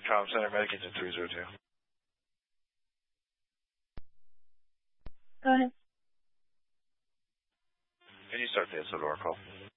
Comm Center, Medicaid 302. Go ahead. Can you start the SOR call?